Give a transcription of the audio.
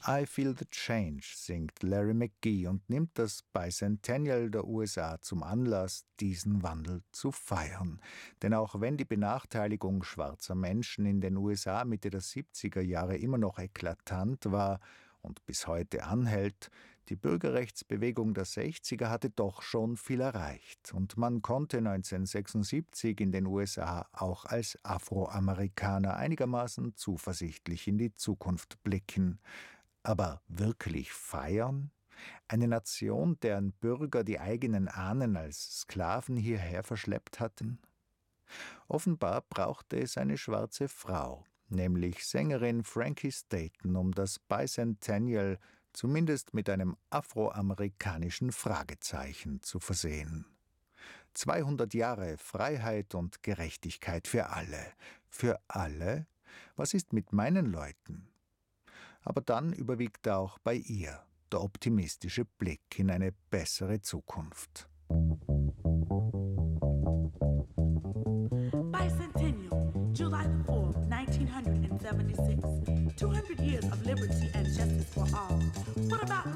I Feel the Change singt Larry McGee und nimmt das Bicentennial der USA zum Anlass, diesen Wandel zu feiern. Denn auch wenn die Benachteiligung schwarzer Menschen in den USA Mitte der 70er Jahre immer noch eklatant war und bis heute anhält, die Bürgerrechtsbewegung der 60er hatte doch schon viel erreicht. Und man konnte 1976 in den USA auch als Afroamerikaner einigermaßen zuversichtlich in die Zukunft blicken. Aber wirklich feiern? Eine Nation, deren Bürger die eigenen Ahnen als Sklaven hierher verschleppt hatten? Offenbar brauchte es eine schwarze Frau, nämlich Sängerin Frankie Staten, um das Bicentennial zumindest mit einem afroamerikanischen Fragezeichen zu versehen. 200 Jahre Freiheit und Gerechtigkeit für alle. Für alle? Was ist mit meinen Leuten? Aber dann überwiegt auch bei ihr der optimistische Blick in eine bessere Zukunft. Bicentennial, July the 4th.